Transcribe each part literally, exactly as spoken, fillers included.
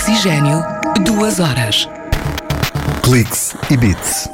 Oxigênio, duas horas. Cliques e Bits.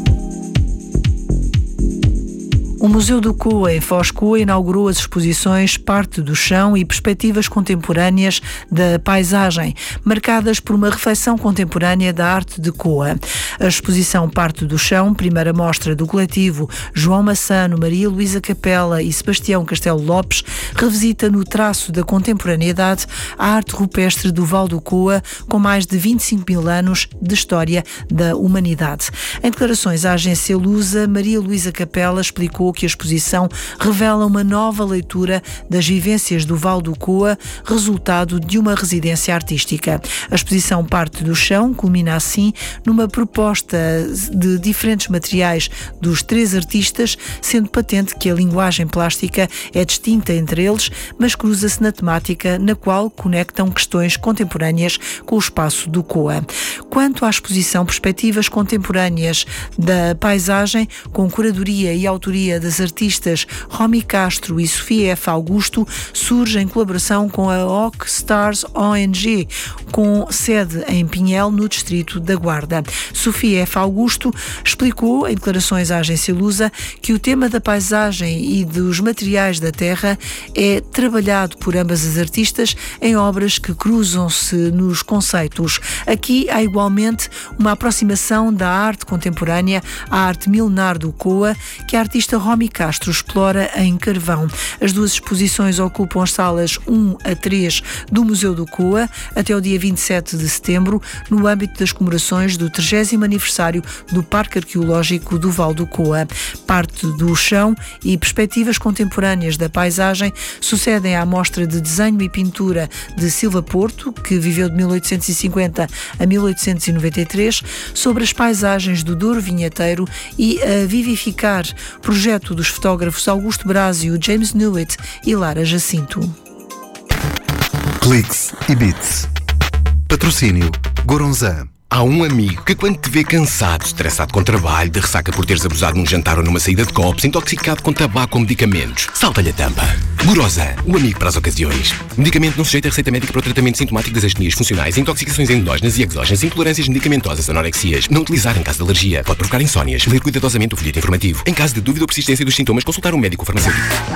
O Museu do Coa, em Foz Coa, inaugurou as exposições Parte do Chão e Perspectivas Contemporâneas da Paisagem, marcadas por uma reflexão contemporânea da arte de Coa. A exposição Parte do Chão, primeira mostra do coletivo João Massano, Maria Luísa Capela e Sebastião Castelo Lopes, revisita no traço da contemporaneidade a arte rupestre do Val do Coa, com mais de vinte e cinco mil anos de história da humanidade. Em declarações à agência Lusa, Maria Luísa Capela explicou que a exposição revela uma nova leitura das vivências do Val do Coa, resultado de uma residência artística. A exposição Parte do Chão culmina assim numa proposta de diferentes materiais dos três artistas, sendo patente que a linguagem plástica é distinta entre eles, mas cruza-se na temática na qual conectam questões contemporâneas com o espaço do Coa. Quanto à exposição Perspectivas Contemporâneas da Paisagem, com curadoria e autoria das artistas Romy Castro e Sofia F. Augusto, surge em colaboração com a O C Stars O N G, com sede em Pinhel, no distrito da Guarda. Sofia F. Augusto explicou, em declarações à agência Lusa, que o tema da paisagem e dos materiais da terra é trabalhado por ambas as artistas em obras que cruzam-se nos conceitos. Aqui há igualmente uma aproximação da arte contemporânea à arte milenar do Coa, que a artista Romy Castro explora em Carvão. As duas exposições ocupam as salas um a três do Museu do Coa até o dia vinte e sete de setembro, no âmbito das comemorações do trigésimo aniversário do Parque Arqueológico do Val do Coa. Parte do Chão e Perspectivas Contemporâneas da Paisagem sucedem à mostra de desenho e pintura de Silva Porto, que viveu de mil oitocentos e cinquenta a mil oitocentos e noventa e três, sobre as paisagens do Douro Vinheteiro e a Vivificar, projeto dos fotógrafos Augusto Brásio, James Newitt e Lara Jacinto. Cliques e Bits. Patrocínio Goronzan. Há um amigo que, quando te vê cansado, estressado com trabalho, de ressaca por teres abusado num jantar ou numa saída de copos, intoxicado com tabaco ou medicamentos, salta-lhe a tampa. Gorosan, o amigo para as ocasiões. Medicamento não sujeito a receita médica para o tratamento sintomático das astenias funcionais, intoxicações endógenas e exógenas, intolerâncias medicamentosas, anorexias. Não utilizar em caso de alergia. Pode provocar insónias. Ler cuidadosamente o folheto informativo. Em caso de dúvida ou persistência dos sintomas, consultar um médico ou farmacêutico.